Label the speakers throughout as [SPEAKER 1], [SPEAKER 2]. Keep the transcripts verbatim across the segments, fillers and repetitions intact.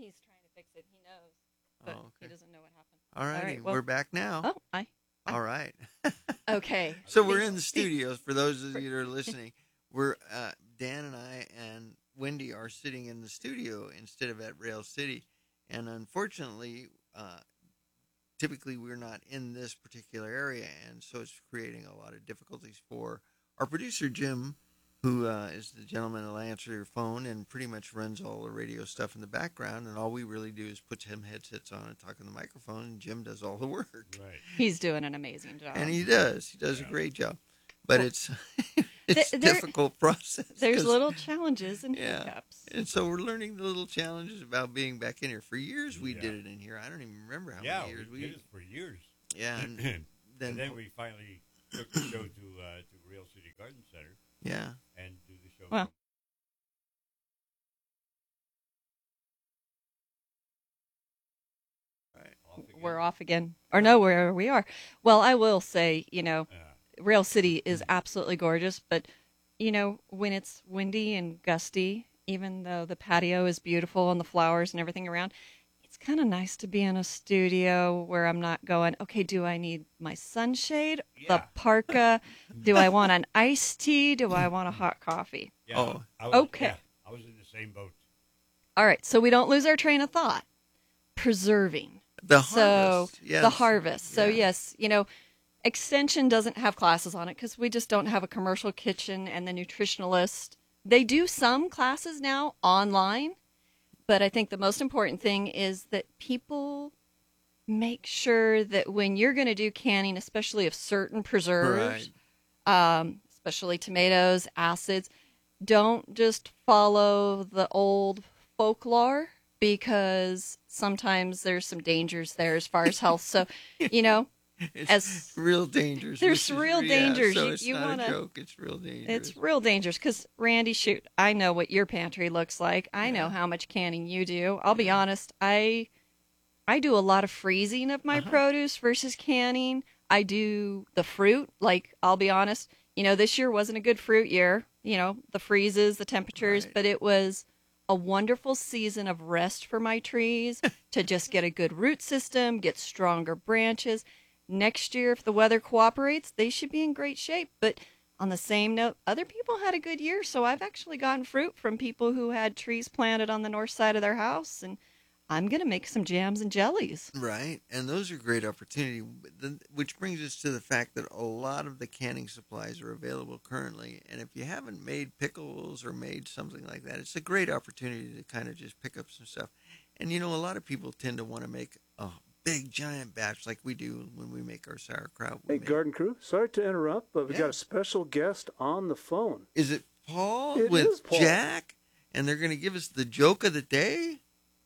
[SPEAKER 1] he's trying to fix it. He knows, but
[SPEAKER 2] oh, okay.
[SPEAKER 1] he doesn't know what happened.
[SPEAKER 2] All righty,
[SPEAKER 1] All right, well,
[SPEAKER 2] we're back now.
[SPEAKER 1] Oh, I. I
[SPEAKER 2] All right.
[SPEAKER 1] okay.
[SPEAKER 2] So we're in the studios. For those of you that are listening, we're uh, Dan and I and Wendy are sitting in the studio instead of at Rail City, and unfortunately, uh, typically we're not in this particular area, and so it's creating a lot of difficulties for our producer Jim, who uh, is the gentleman who'll answer your phone and pretty much runs all the radio stuff in the background, and all we really do is put some headsets on and talk on the microphone, and Jim does all the work.
[SPEAKER 3] Right.
[SPEAKER 1] He's doing an amazing job.
[SPEAKER 2] And he does. He does yeah. a great job. But well, it's it's a difficult process.
[SPEAKER 1] There's little challenges and
[SPEAKER 2] yeah.
[SPEAKER 1] hiccups.
[SPEAKER 2] And so we're learning the little challenges about being back in here. For years we
[SPEAKER 3] yeah.
[SPEAKER 2] did it in here. I don't even remember how
[SPEAKER 3] yeah,
[SPEAKER 2] many years
[SPEAKER 3] we
[SPEAKER 2] we
[SPEAKER 3] did it for years.
[SPEAKER 2] Yeah. And
[SPEAKER 3] then,
[SPEAKER 2] then,
[SPEAKER 3] and then we finally took the show to uh, to Rail City Garden Center.
[SPEAKER 2] Yeah.
[SPEAKER 3] And do the show.
[SPEAKER 1] Well.
[SPEAKER 2] Right.
[SPEAKER 3] Off
[SPEAKER 1] we're off again. Or no, where we are. Well, I will say, you know,
[SPEAKER 3] yeah.
[SPEAKER 1] Rail City is absolutely gorgeous, but, you know, when it's windy and gusty, even though the patio is beautiful and the flowers and everything around, it's kind of nice to be in a studio where I'm not going, okay, do I need my sunshade,
[SPEAKER 3] yeah.
[SPEAKER 1] the parka? Do I want an iced tea? Do I want a hot coffee?
[SPEAKER 3] Yeah,
[SPEAKER 2] oh,
[SPEAKER 3] I was,
[SPEAKER 1] okay.
[SPEAKER 3] Yeah, I was in the same boat.
[SPEAKER 1] All right, so we don't lose our train of thought. Preserving.
[SPEAKER 2] The
[SPEAKER 1] so
[SPEAKER 2] harvest. Yes.
[SPEAKER 1] The harvest. So,
[SPEAKER 2] yeah.
[SPEAKER 1] yes, you know, Extension doesn't have classes on it because we just don't have a commercial kitchen and the nutritionalist. They do some classes now online, but I think the most important thing is that people make sure that when you're going to do canning, especially of certain preserves, right. um, especially tomatoes, acids, don't just follow the old folklore, because sometimes there's some dangers there as far as health. So, you know,
[SPEAKER 2] it's
[SPEAKER 1] as
[SPEAKER 2] real dangers.
[SPEAKER 1] There's real
[SPEAKER 2] is,
[SPEAKER 1] dangers.
[SPEAKER 2] Yeah, so
[SPEAKER 1] you
[SPEAKER 2] it's
[SPEAKER 1] you
[SPEAKER 2] not
[SPEAKER 1] wanna,
[SPEAKER 2] a joke. It's real dangerous.
[SPEAKER 1] It's real dangerous because, Randy, shoot, I know what your pantry looks like. I
[SPEAKER 2] yeah.
[SPEAKER 1] know how much canning you do. I'll be honest. I I do a lot of freezing of my uh-huh. produce versus canning. I do the fruit. Like, I'll be honest, you know, this year wasn't a good fruit year. You know, the freezes, the temperatures,
[SPEAKER 2] right.
[SPEAKER 1] but it was a wonderful season of rest for my trees to just get a good root system, get stronger branches. Next year, if the weather cooperates, they should be in great shape. But on the same note, other people had a good year. So I've actually gotten fruit from people who had trees planted on the north side of their house. And I'm going to make some jams and jellies.
[SPEAKER 2] Right. And those are great opportunity, which brings us to the fact that a lot of the canning supplies are available currently. And if you haven't made pickles or made something like that, it's a great opportunity to kind of just pick up some stuff. And, you know, a lot of people tend to want to make a big, giant batch like we do when we make our sauerkraut.
[SPEAKER 4] Hey, Garden Crew, sorry to interrupt, but we
[SPEAKER 2] yeah.
[SPEAKER 4] got a special guest on the phone.
[SPEAKER 2] Is it Paul
[SPEAKER 4] it
[SPEAKER 2] with
[SPEAKER 4] is Paul.
[SPEAKER 2] Jack? And they're going to give us the joke of the day?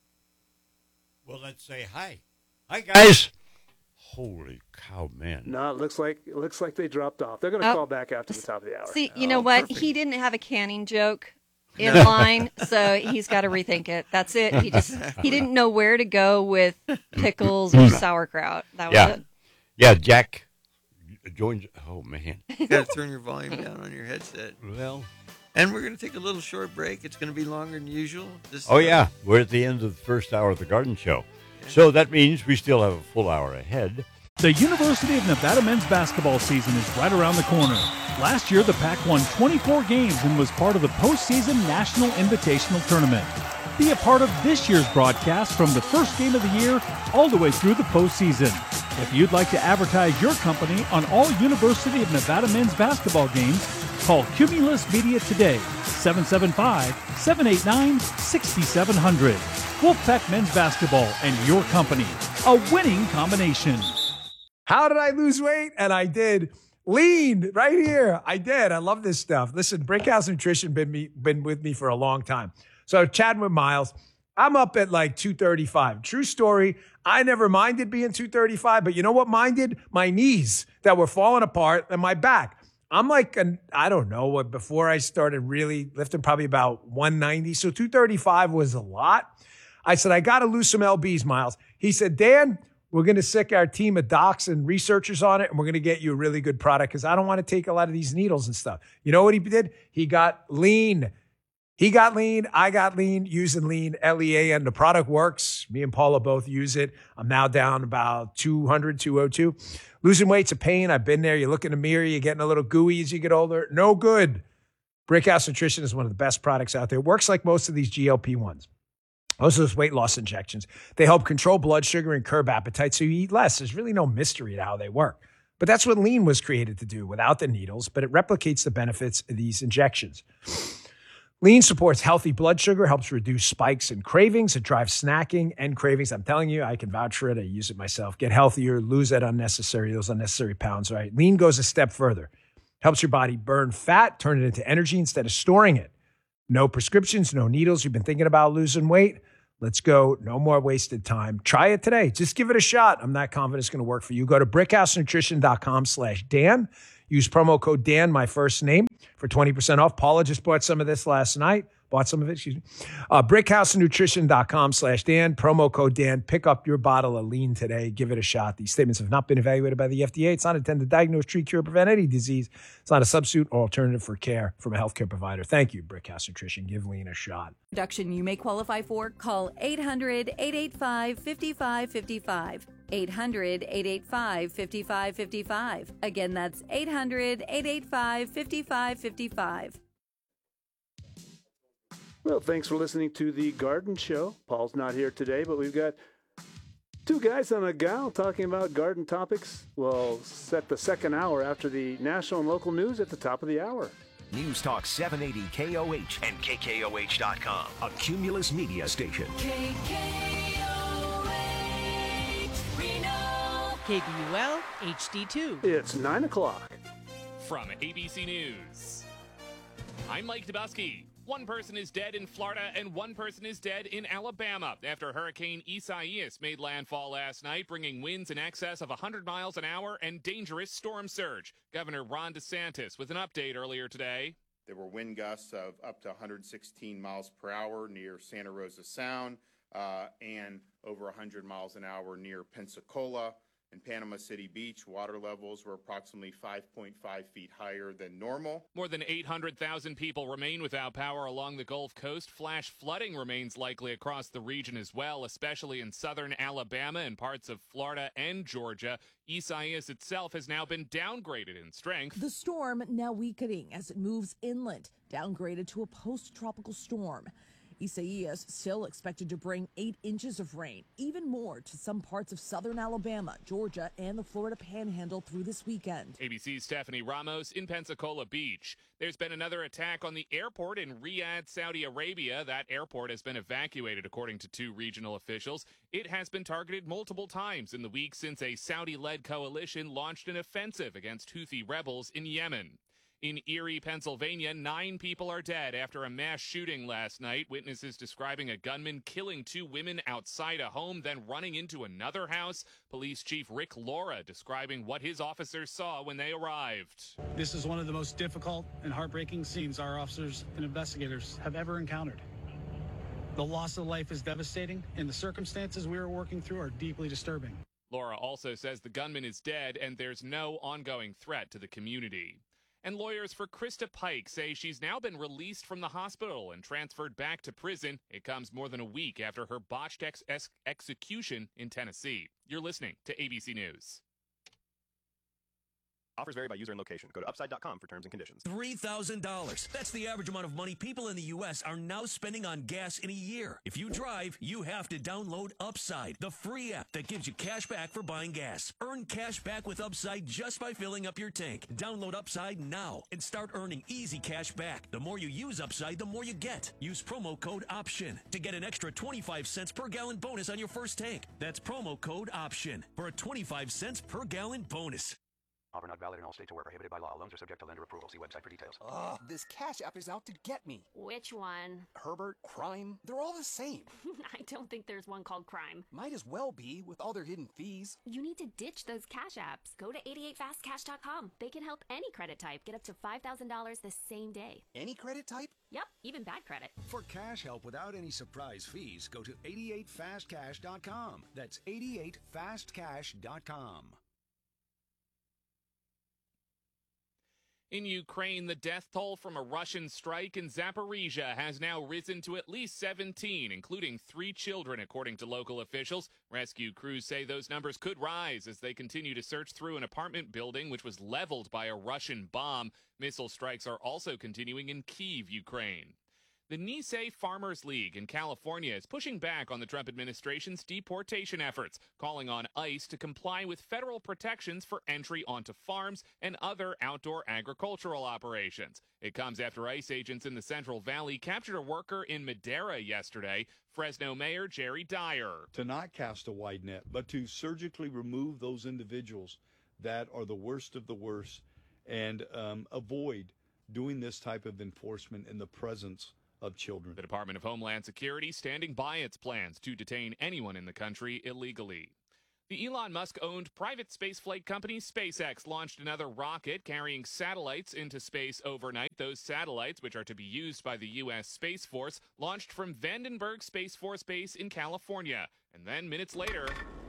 [SPEAKER 3] Well, let's say hi. Hi, guys. Holy cow, man.
[SPEAKER 4] No, it looks like it looks like they dropped off. They're going to
[SPEAKER 1] oh,
[SPEAKER 4] call back after the top of the hour.
[SPEAKER 1] See, you
[SPEAKER 2] oh,
[SPEAKER 1] know what?
[SPEAKER 2] Perfect.
[SPEAKER 1] He didn't have a canning joke in line, so he's got to rethink it. That's it. He just he didn't know where to go with pickles or sauerkraut. That was
[SPEAKER 3] yeah.
[SPEAKER 1] it.
[SPEAKER 3] Yeah, Jack joins. Oh, man.
[SPEAKER 2] You got to turn your volume down on your headset.
[SPEAKER 3] Well...
[SPEAKER 2] And we're going to take a little short break. It's going to be longer than usual. This
[SPEAKER 3] oh, yeah. We're at the end of the first hour of the garden show. Yeah. So that means we still have a full hour ahead.
[SPEAKER 5] The University of Nevada men's basketball season is right around the corner. Last year, the Pac won twenty-four games and was part of the postseason National Invitational Tournament. Be a part of this year's broadcast from the first game of the year all the way through the postseason. If you'd like to advertise your company on all University of Nevada men's basketball games, call Cumulus Media today, seven seven five, seven eight nine, six seven zero zero. Wolfpack Men's Basketball and your company, a winning combination.
[SPEAKER 6] How did I lose weight? And I did. Lean right here. I did. I love this stuff. Listen, Brickhouse Nutrition been me been with me for a long time. So chatting with Miles, I'm up at like two thirty-five. True story. I never minded being two thirty-five, but you know what minded? My knees that were falling apart and my back. I'm like, an, I don't know, what before I started really lifting, probably about one ninety. So two thirty-five was a lot. I said, I got to lose some L Bs, Miles. He said, Dan, we're going to sick our team of docs and researchers on it, and we're going to get you a really good product because I don't want to take a lot of these needles and stuff. You know what he did? He got lean. He got lean. I got lean using lean, L E A N. The product works. Me and Paula both use it. I'm now down about two hundred, two oh two. Losing weight's a pain. I've been there. You look in the mirror, you're getting a little gooey as you get older. No good. Brickhouse Nutrition is one of the best products out there. It works like most of these G L P ones. Most of those weight loss injections. They help control blood sugar and curb appetite so you eat less. There's really no mystery to how they work. But that's what lean was created to do without the needles, but it replicates the benefits of these injections. Lean supports healthy blood sugar, helps reduce spikes and cravings. It drives snacking and cravings. I'm telling you, I can vouch for it. I use it myself. Get healthier, lose that unnecessary, those unnecessary pounds, right? Lean goes a step further. Helps your body burn fat, turn it into energy instead of storing it. No prescriptions, no needles. You've been thinking about losing weight? Let's go. No more wasted time. Try it today. Just give it a shot. I'm not confident it's going to work for you. Go to brickhousenutrition.com slash Dan. Use promo code Dan, my first name, for twenty percent off. Paula just bought some of this last night. Bought some of it, excuse me. Uh, brickhousenutrition.com slash Dan. Promo code Dan. Pick up your bottle of lean today. Give it a shot. These statements have not been evaluated by the F D A. It's not intended to diagnose, treat, cure, or prevent any disease. It's not a substitute or alternative for care from a healthcare provider. Thank you, Brickhouse Nutrition. Give lean a shot.
[SPEAKER 7] Reduction you may qualify for. Call eight hundred, eight eight five, five five five five. eight hundred, eight eight five, five five five five. Again, that's eight hundred, eight eight five, five five five five.
[SPEAKER 4] Well, thanks for listening to The Garden Show. Paul's not here today, but we've got two guys and a gal talking about garden topics. We'll set the second hour after the national and local news at the top of the hour.
[SPEAKER 8] News Talk seven eighty K O H and K K O H dot com, a Cumulus media station.
[SPEAKER 9] K K O H, Reno. K B U L H D two.
[SPEAKER 4] It's nine o'clock.
[SPEAKER 10] From A B C News, I'm Mike Dubusky. One person is dead in Florida and one person is dead in Alabama after Hurricane Isaias made landfall last night, bringing winds in excess of one hundred miles an hour and dangerous storm surge. Governor Ron DeSantis with an update earlier today.
[SPEAKER 11] There were wind gusts of up to one hundred sixteen miles per hour near Santa Rosa Sound uh, and over one hundred miles an hour near Pensacola. In Panama City Beach, water levels were approximately five point five feet higher than normal.
[SPEAKER 10] More than eight hundred thousand people remain without power along the Gulf Coast. Flash flooding remains likely across the region as well, especially in southern Alabama and parts of Florida and Georgia. Isaias itself has now been downgraded in strength.
[SPEAKER 12] The storm now weakening as it moves inland, downgraded to a post-tropical storm. Isaias still expected to bring eight inches of rain, even more to some parts of southern Alabama, Georgia, and the Florida Panhandle through this weekend.
[SPEAKER 10] A B C's Stephanie Ramos in Pensacola Beach. There's been another attack on the airport in Riyadh, Saudi Arabia. That airport has been evacuated, according to two regional officials. It has been targeted multiple times in the week since a Saudi-led coalition launched an offensive against Houthi rebels in Yemen. In Erie, Pennsylvania, nine people are dead after a mass shooting last night. Witnesses describing a gunman killing two women outside a home, then running into another house. Police Chief Rick Laura describing what his officers saw when they arrived.
[SPEAKER 13] This is one of the most difficult and heartbreaking scenes our officers and investigators have ever encountered. The loss of life is devastating, and the circumstances we are working through are deeply disturbing.
[SPEAKER 10] Laura also says the gunman is dead and there's no ongoing threat to the community. And lawyers for Krista Pike say she's now been released from the hospital and transferred back to prison. It comes more than a week after her botched ex- ex- execution in Tennessee. You're listening to A B C News.
[SPEAKER 14] Offers vary by user and location. Go to upside dot com for terms and conditions.
[SPEAKER 15] three thousand dollars. That's the average amount of money people in the U S are now spending on gas in a year. If you drive, you have to download Upside, the free app that gives you cash back for buying gas. Earn cash back with Upside just by filling up your tank. Download Upside now and start earning easy cash back. The more you use Upside, the more you get. Use promo code OPTION to get an extra twenty-five cents per gallon bonus on your first tank. That's promo code OPTION for a twenty-five cents per gallon bonus.
[SPEAKER 14] Offer not valid in all states or where prohibited by law. Loans are subject to lender approval. See website for details.
[SPEAKER 16] Ugh, this Cash App is out to get me.
[SPEAKER 17] Which one?
[SPEAKER 16] Herbert, Crime, they're all the same.
[SPEAKER 17] I don't think there's one called Crime.
[SPEAKER 16] Might as well be, with all their hidden fees.
[SPEAKER 17] You need to ditch those Cash Apps. Go to eighty-eight fast cash dot com. They can help any credit type get up to five thousand dollars the same day.
[SPEAKER 16] Any credit type?
[SPEAKER 17] Yep, even bad credit.
[SPEAKER 18] For cash help without any surprise fees, go to eighty-eight fast cash dot com. That's eighty-eight fast cash dot com.
[SPEAKER 10] In Ukraine, the death toll from a Russian strike in Zaporizhia has now risen to at least seventeen, including three children, according to local officials. Rescue crews say those numbers could rise as they continue to search through an apartment building which was leveled by a Russian bomb. Missile strikes are also continuing in Kyiv, Ukraine. The Nisei Farmers League in California is pushing back on the Trump administration's deportation efforts, calling on ICE to comply with federal protections for entry onto farms and other outdoor agricultural operations. It comes after ICE agents in the Central Valley captured a worker in Madera yesterday. Fresno Mayor Jerry Dyer.
[SPEAKER 19] To not cast a wide net, but to surgically remove those individuals that are the worst of the worst and um, avoid doing this type of enforcement in the presence of children.
[SPEAKER 10] The Department of Homeland Security standing by its plans to detain anyone in the country illegally. The Elon Musk-owned private spaceflight company SpaceX launched another rocket carrying satellites into space overnight. Those satellites, which are to be used by the U S Space Force, launched from Vandenberg Space Force Base in California. And then minutes later...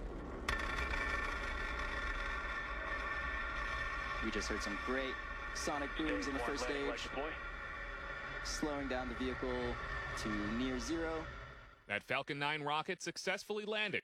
[SPEAKER 20] We just heard some great sonic booms in the first stage, slowing down the vehicle to near zero.
[SPEAKER 10] That Falcon nine rocket successfully landed.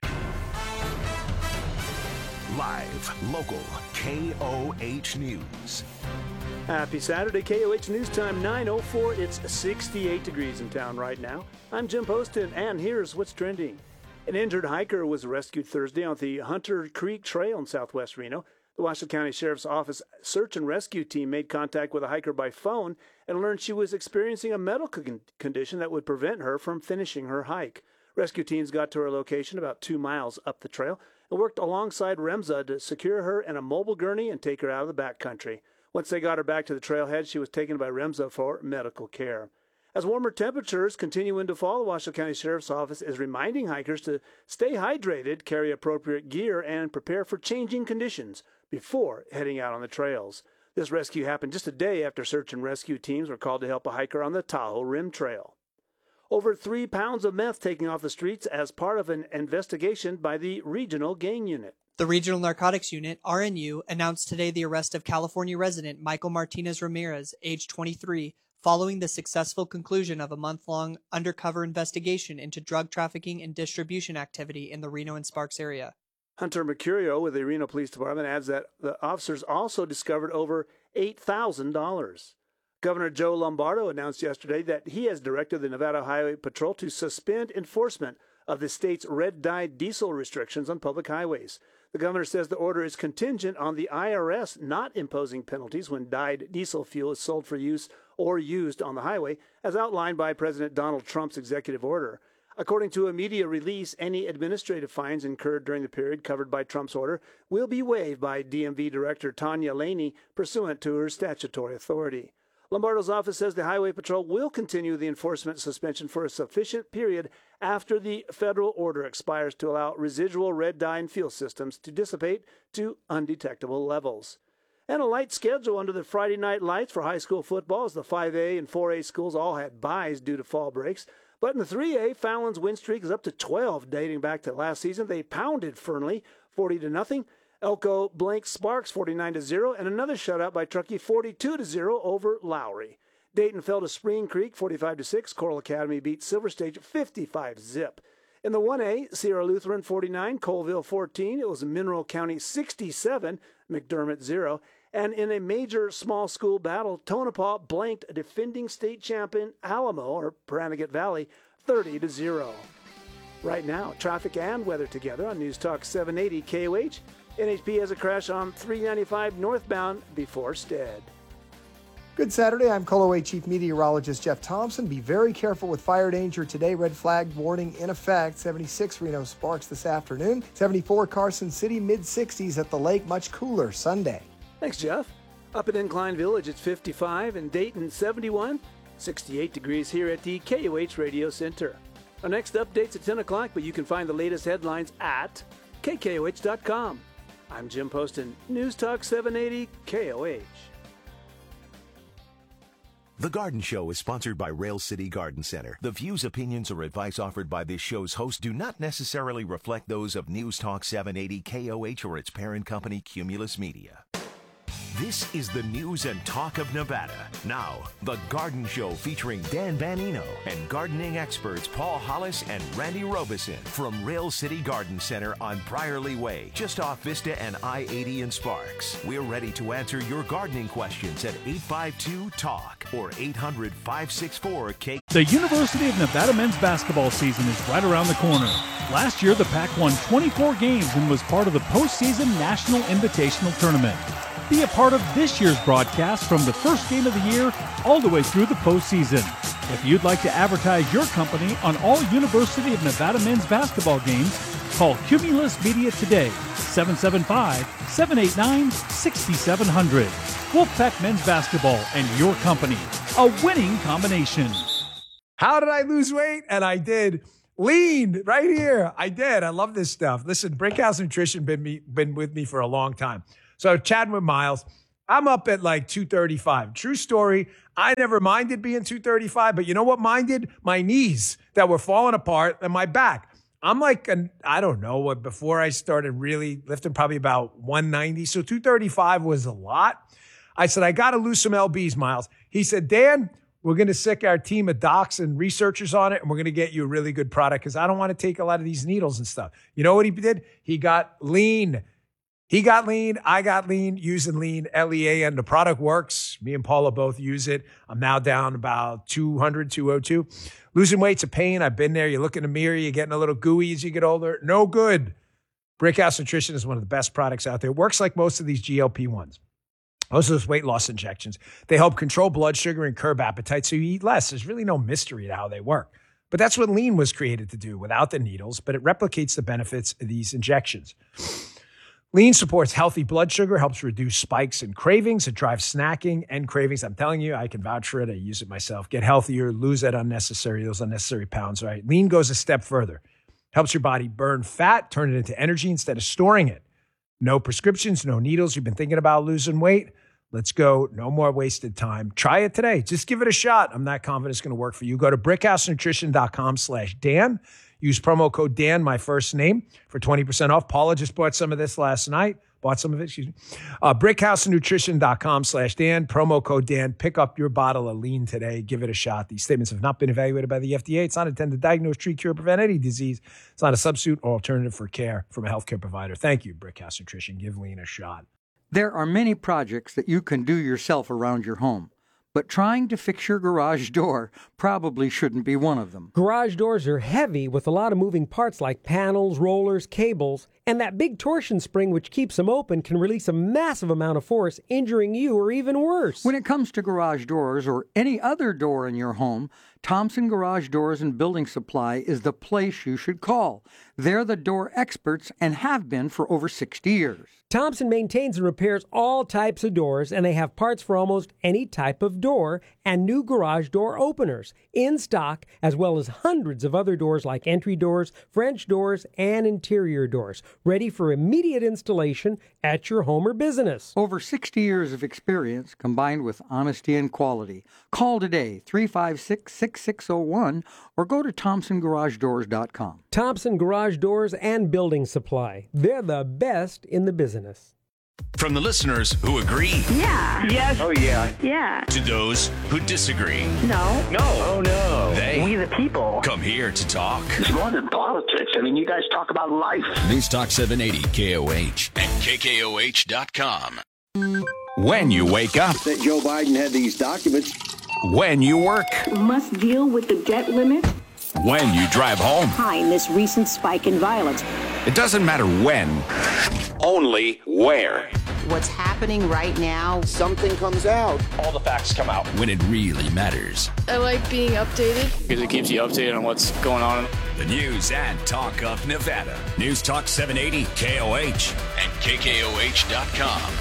[SPEAKER 8] Live, local, K O H News.
[SPEAKER 4] Happy Saturday, K O H News Time, nine oh four. It's sixty-eight degrees in town right now. I'm Jim Poston, and here's what's trending. An injured hiker was rescued Thursday on the Hunter Creek Trail in southwest Reno. The Washoe County Sheriff's Office search and rescue team made contact with a hiker by phone and learned she was experiencing a medical con- condition that would prevent her from finishing her hike. Rescue teams got to her location about two miles up the trail and worked alongside REMSA to secure her in a mobile gurney and take her out of the backcountry. Once they got her back to the trailhead, she was taken by REMSA for medical care. As warmer temperatures continue into fall, the Washoe County Sheriff's Office is reminding hikers to stay hydrated, carry appropriate gear, and prepare for changing conditions before heading out on the trails. This rescue happened just a day after search and rescue teams were called to help a hiker on the Tahoe Rim Trail. Over three pounds of meth taken off the streets as part of an investigation by the Regional Gang Unit.
[SPEAKER 21] The Regional Narcotics Unit, R N U, announced today the arrest of California resident Michael Martinez Ramirez, age twenty-three, following the successful conclusion of a month-long undercover investigation into drug trafficking and distribution activity in the Reno and Sparks area.
[SPEAKER 4] Hunter Mercurio with the Reno Police Department adds that the officers also discovered over eight thousand dollars. Governor Joe Lombardo announced yesterday that he has directed the Nevada Highway Patrol to suspend enforcement of the state's red-dyed diesel restrictions on public highways. The governor says the order is contingent on the I R S not imposing penalties when dyed diesel fuel is sold for use or used on the highway, as outlined by President Donald Trump's executive order. According to a media release, any administrative fines incurred during the period covered by Trump's order will be waived by D M V Director Tanya Laney pursuant to her statutory authority. Lombardo's office says the Highway Patrol will continue the enforcement suspension for a sufficient period after the federal order expires to allow residual red dye and fuel systems to dissipate to undetectable levels. And a light schedule under the Friday night lights for high school football as the five A and four A schools all had byes due to fall breaks. But in the three A, Fallon's win streak is up to twelve, dating back to last season. They pounded Fernley forty to nothing. Elko blanked Sparks forty-nine to zero, and another shutout by Truckee forty-two to zero over Lowry. Dayton fell to Spring Creek forty-five to six. Coral Academy beat Silver Stage fifty-five zip. In the one A, Sierra Lutheran forty-nine, Colville fourteen. It was Mineral County sixty-seven, McDermott zero. And in a major small school battle, Tonopah blanked defending state champion Alamo, or Pahranagat Valley, thirty to zero. Right now, traffic and weather together on News Talk seven eighty K O H. N H P has a crash on three ninety-five northbound before Stead.
[SPEAKER 6] Good Saturday. I'm C O L O A Chief Meteorologist Jeff Thompson. Be very careful with fire danger today. Red flag warning in effect. seventy-six Reno Sparks this afternoon. seventy-four Carson City. mid sixties at the lake. Much cooler Sunday.
[SPEAKER 4] Thanks, Jeff. Up at Incline Village, it's fifty-five, and Dayton, seventy-one. sixty-eight degrees here at the K O H Radio Center. Our next update's at ten o'clock, but you can find the latest headlines at K K O H dot com. I'm Jim Poston, News Talk seven eighty K O H.
[SPEAKER 8] The Garden Show is sponsored by Rail City Garden Center. The views, opinions, or advice offered by this show's host do not necessarily reflect those of News Talk seven eighty K O H or its parent company, Cumulus Media. This is the news and talk of Nevada. Now, The Garden Show featuring Dan Banino and gardening experts Paul Hollis and Randy Robeson from Rail City Garden Center on Briarly Way, just off Vista and I eighty in Sparks. We're ready to answer your gardening questions at eight five two talk or eight hundred, five six four, K.
[SPEAKER 5] The University of Nevada men's basketball season is right around the corner. Last year, the Pac won twenty-four games and was part of the postseason National Invitational Tournament. Be a part of this year's broadcast from the first game of the year all the way through the postseason. If you'd like to advertise your company on all University of Nevada men's basketball games, call Cumulus Media today, seven seven five, seven eight nine, six seven zero zero. Wolfpack Men's Basketball and your company, a winning combination.
[SPEAKER 6] How did I lose weight? And I did. Lean right here. I did. I love this stuff. Listen, Brickhouse Nutrition been me been with me for a long time. So chatting with Miles, I'm up at like two thirty-five. True story. I never minded being two thirty-five, but you know what minded? My knees that were falling apart and my back. I'm like, an, I don't know what, before I started really lifting, probably about one ninety. So two thirty-five was a lot. I said, I got to lose some L Bs, Miles. He said, Dan, we're going to sick our team of docs and researchers on it, and we're going to get you a really good product because I don't want to take a lot of these needles and stuff. You know what he did? He got lean. He got lean. I got lean using lean, L E A, and the product works. Me and Paula both use it. I'm now down about two hundred, two oh two. Losing weight's a pain. I've been there. You look in the mirror, you're getting a little gooey as you get older. No good. Brickhouse Nutrition is one of the best products out there. It works like most of these G L P ones. Most of those weight loss injections. They help control blood sugar and curb appetite so you eat less. There's really no mystery to how they work. But that's what lean was created to do without the needles, but it replicates the benefits of these injections. Lean supports healthy blood sugar, helps reduce spikes and cravings. It drives snacking and cravings. I'm telling you, I can vouch for it. I use it myself. Get healthier, lose that unnecessary, those unnecessary pounds, right? Lean goes a step further. Helps your body burn fat, turn it into energy instead of storing it. No prescriptions, no needles. You've been thinking about losing weight? Let's go. No more wasted time. Try it today. Just give it a shot. I'm not confident it's going to work for you. Go to brickhousenutrition.com slash Dan. Use promo code Dan, my first name, for twenty percent off. Paula just bought some of this last night. Bought some of it, excuse me. Uh, brickhousenutrition.com slash Dan. Promo code Dan. Pick up your bottle of lean today. Give it a shot. These statements have not been evaluated by the F D A. It's not intended to diagnose, treat, cure, prevent any disease. It's not a substitute or alternative for care from a healthcare provider. Thank you, Brickhouse Nutrition. Give lean a shot.
[SPEAKER 1] There are many projects that you can do yourself around your home, but trying to fix your garage door probably shouldn't be one of them.
[SPEAKER 22] Garage doors are heavy with a lot of moving parts like panels, rollers, cables, and that big torsion spring which keeps them open can release a massive amount of force, injuring you or even worse.
[SPEAKER 1] When it comes to garage doors or any other door in your home, Thompson Garage Doors and Building Supply is the place you should call. They're the door experts and have been for over sixty years.
[SPEAKER 22] Thompson maintains and repairs all types of doors, and they have parts for almost any type of door and new garage door openers in stock, as well as hundreds of other doors like entry doors, French doors, and interior doors, ready for immediate installation at your home or business.
[SPEAKER 1] Over sixty years of experience combined with honesty and quality. Call today, three five six, six six zero one, or go to thompson garage doors dot com.
[SPEAKER 22] Thompson Garage Doors and Building Supply. They're the best in the business.
[SPEAKER 23] From the listeners who agree.
[SPEAKER 24] Yeah. Yes.
[SPEAKER 23] Oh, yeah.
[SPEAKER 24] Yeah.
[SPEAKER 23] To those who disagree.
[SPEAKER 24] No.
[SPEAKER 23] No. Oh, no. They.
[SPEAKER 24] We the people.
[SPEAKER 23] Come here to talk.
[SPEAKER 24] It's more than politics. I mean, you guys talk about life.
[SPEAKER 23] News Talk seven eighty K O H and K K O H dot com. When you wake up.
[SPEAKER 25] That Joe Biden had these documents.
[SPEAKER 23] When you work.
[SPEAKER 24] Must deal with the debt limit.
[SPEAKER 23] When you drive home.
[SPEAKER 24] Behind this recent spike in violence.
[SPEAKER 23] It doesn't matter when, only where.
[SPEAKER 26] What's happening right now?
[SPEAKER 25] Something comes out.
[SPEAKER 23] All the facts come out. When it really matters.
[SPEAKER 27] I like being updated.
[SPEAKER 28] Because it keeps you updated on what's going on.
[SPEAKER 23] The news and talk of Nevada. News Talk seven eighty K O H and K K O H dot com.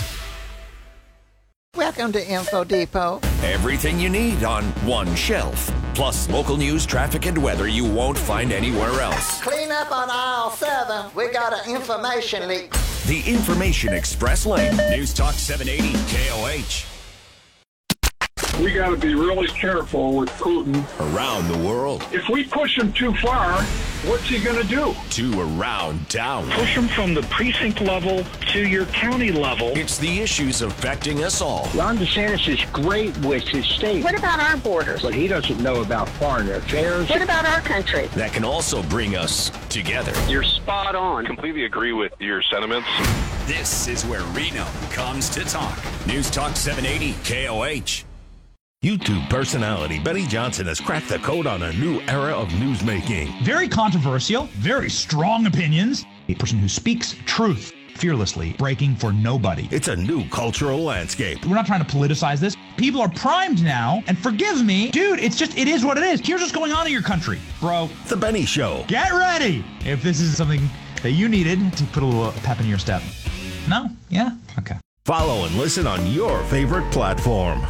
[SPEAKER 29] Welcome to Info Depot.
[SPEAKER 23] Everything you need on one shelf. Plus local news, traffic, and weather you won't find anywhere else.
[SPEAKER 29] Clean up on aisle seven. We got an information leak.
[SPEAKER 23] The Information Express Lane. News Talk seven eighty K O H.
[SPEAKER 2] we got to be really careful with Putin.
[SPEAKER 23] Around the world.
[SPEAKER 2] If we push him too far, what's he going to do?
[SPEAKER 23] To around town.
[SPEAKER 3] Push him from the precinct level to your county level.
[SPEAKER 23] It's the issues affecting us all.
[SPEAKER 24] Ron DeSantis is great with his state. What about our borders? But he doesn't know about foreign affairs. What about our country?
[SPEAKER 23] That can also bring us together.
[SPEAKER 24] You're spot on.
[SPEAKER 7] Completely agree with your sentiments.
[SPEAKER 23] This is where Reno comes to talk. News Talk seven eighty K O H.
[SPEAKER 9] YouTube personality Benny Johnson has cracked the code on a new era of newsmaking.
[SPEAKER 5] Very controversial, very strong opinions. A person who speaks truth fearlessly, breaking for nobody.
[SPEAKER 9] It's a new cultural landscape.
[SPEAKER 5] We're not trying to politicize this. People are primed now, and forgive me, dude, it's just, it is what it is. Here's what's going on in your country, bro.
[SPEAKER 9] The Benny Show.
[SPEAKER 5] Get ready if this is something that you needed to put a little pep in your step. No? Yeah? Okay.
[SPEAKER 9] Follow and listen on your favorite platform.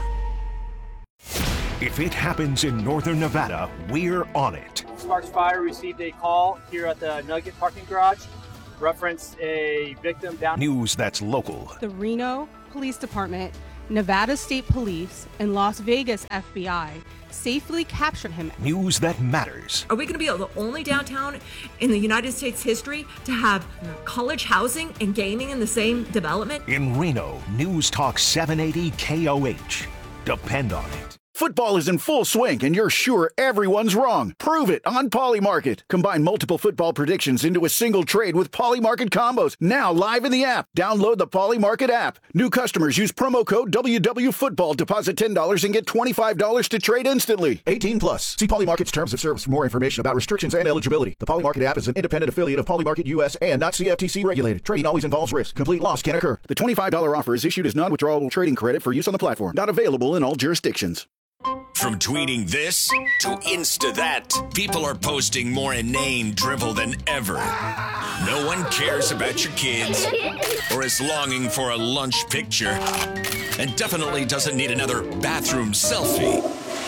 [SPEAKER 8] If it happens in Northern Nevada, we're on it.
[SPEAKER 11] Sparks Fire received a call here at the Nugget parking garage. Reference a victim down.
[SPEAKER 8] News that's local.
[SPEAKER 12] The Reno Police Department, Nevada State Police, and Las Vegas F B I safely captured him.
[SPEAKER 8] News that matters.
[SPEAKER 13] Are we going to be the only downtown in the United States history to have college housing and gaming in the same development?
[SPEAKER 8] In Reno, News Talk seven eighty K O H. Depend on it.
[SPEAKER 15] Football is in full swing, and you're sure everyone's wrong. Prove it on Polymarket. Combine multiple football predictions into a single trade with Polymarket combos. Now live in the app. Download the Polymarket app. New customers use promo code W W Football. Deposit ten dollars and get twenty-five dollars to trade instantly. eighteen plus. See Polymarket's terms of service for more information about restrictions and eligibility. The Polymarket app is an independent affiliate of Polymarket U S and not C F T C regulated. Trading always involves risk. Complete loss can occur. The twenty-five dollars offer is issued as non-withdrawable trading credit for use on the platform. Not available in all jurisdictions.
[SPEAKER 23] From tweeting this to Insta that, people are posting more inane drivel than ever. No one cares about your kids or is longing for a lunch picture and definitely doesn't need another bathroom selfie.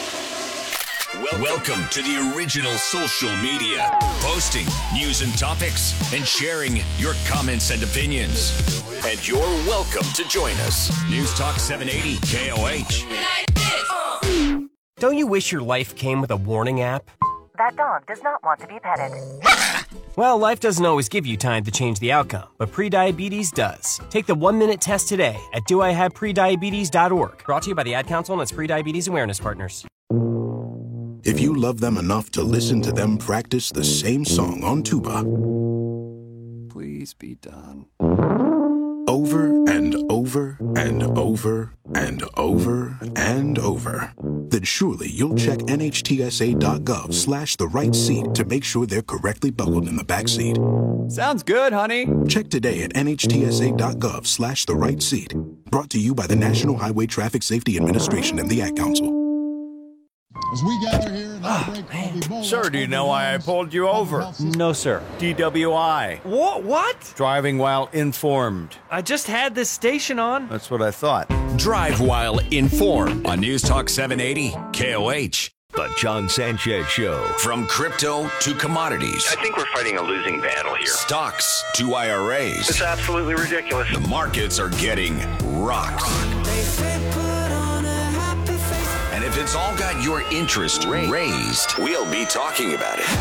[SPEAKER 23] Welcome to the original social media, posting news and topics and sharing your comments and opinions. And you're welcome to join us. News Talk seven eighty K O H.
[SPEAKER 27] Don't you wish your life came with a warning app?
[SPEAKER 30] That dog does not want to be petted.
[SPEAKER 27] Well, life doesn't always give you time to change the outcome, but prediabetes does. Take the one-minute test today at do I have prediabetes dot org. Brought to you by the Ad Council and its Prediabetes Awareness Partners.
[SPEAKER 31] If you love them enough to listen to them practice the same song on tuba,
[SPEAKER 32] please be done.
[SPEAKER 31] Over and over and over and over and over, then surely you'll check N H T S A dot gov slash the right seat to make sure they're correctly buckled in the back seat.
[SPEAKER 32] Sounds good, honey.
[SPEAKER 31] Check today at N H T S A dot gov slash the right seat. Brought to you by the National Highway Traffic Safety Administration and the Ad Council.
[SPEAKER 33] As we gather here in oh, break,
[SPEAKER 34] sir, do you know why I pulled you over?
[SPEAKER 27] No, sir.
[SPEAKER 34] D W I.
[SPEAKER 27] What? What?
[SPEAKER 34] Driving while informed.
[SPEAKER 27] I just had this station on.
[SPEAKER 34] That's what I thought.
[SPEAKER 23] Drive while informed on News Talk seven eighty K O H.
[SPEAKER 8] The John Sanchez Show.
[SPEAKER 23] From crypto to commodities.
[SPEAKER 7] I think we're fighting a losing battle here.
[SPEAKER 23] Stocks to I R As.
[SPEAKER 7] It's absolutely ridiculous.
[SPEAKER 23] The markets are getting rocked. And if it's all got your interest raised, we'll be talking about it.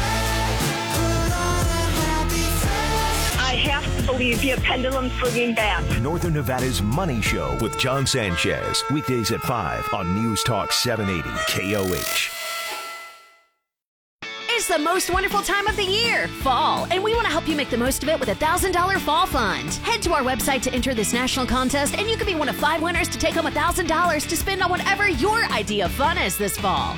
[SPEAKER 24] I have to believe your pendulum swinging back.
[SPEAKER 8] Northern Nevada's Money Show with John Sanchez. Weekdays at five on News Talk seven eighty K O H.
[SPEAKER 35] It's the most wonderful time of the year, fall, and we want to help you make the most of it with a one thousand dollars Fall Fund. Head to our website to enter this national contest, and you can be one of five winners to take home one thousand dollars to spend on whatever your idea of fun is this fall.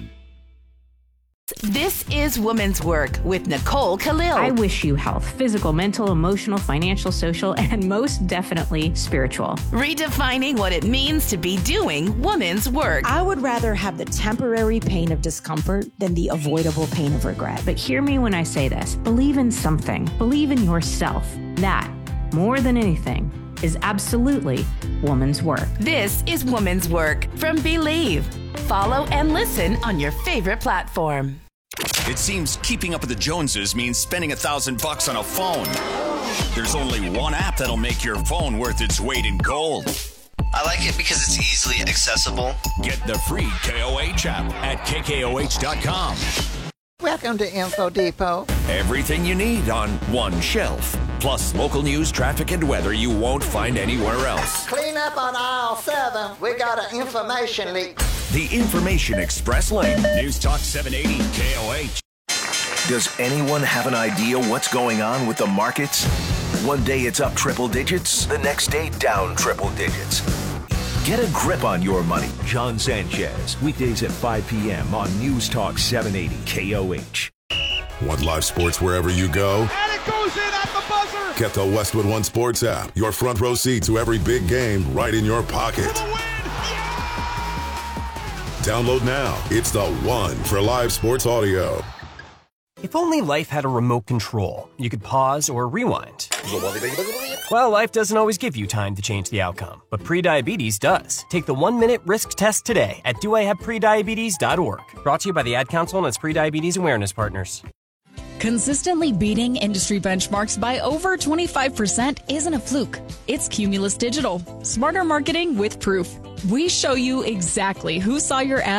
[SPEAKER 36] This is Woman's Work with Nicole Khalil.
[SPEAKER 37] I wish you health, physical, mental, emotional, financial, social, and most definitely spiritual.
[SPEAKER 36] Redefining what it means to be doing woman's work.
[SPEAKER 38] I would rather have the temporary pain of discomfort than the avoidable pain of regret.
[SPEAKER 37] But hear me when I say this. Believe in something. Believe in yourself. That, more than anything, is absolutely woman's work.
[SPEAKER 36] This is Woman's Work from Believe. Follow and listen on your favorite platform.
[SPEAKER 23] It seems keeping up with the Joneses means spending a thousand bucks on a phone. There's only one app that'll make your phone worth its weight in gold.
[SPEAKER 1] I like it because it's easily accessible.
[SPEAKER 8] Get the free K O H app at K K O H dot com.
[SPEAKER 2] Welcome to Info Depot.
[SPEAKER 8] Everything you need on one shelf. Plus local news, traffic, and weather you won't find anywhere else.
[SPEAKER 2] Clean up on aisle seven. We got an information leak.
[SPEAKER 8] The Information Express Lane. News Talk seven eighty K O H.
[SPEAKER 3] Does anyone have an idea what's going on with the markets? One day it's up triple digits, the next day down triple digits. Get a grip on your money.
[SPEAKER 8] John Sanchez, weekdays at five p.m. on News Talk seven eighty K O H.
[SPEAKER 4] Want live sports wherever you go?
[SPEAKER 6] And it goes in at the buzzer!
[SPEAKER 4] Get the Westwood One Sports app. Your front row seat to every big game right in your pocket. Download now. It's the one for live sports audio.
[SPEAKER 27] If only life had a remote control, you could pause or rewind. Well, life doesn't always give you time to change the outcome, but prediabetes does. Take the one-minute risk test today at do I have prediabetes dot org. Brought to you by the Ad Council and its prediabetes awareness partners.
[SPEAKER 10] Consistently beating industry benchmarks by over twenty-five percent isn't a fluke. It's Cumulus Digital. Smarter marketing with proof. We show you exactly who saw your ad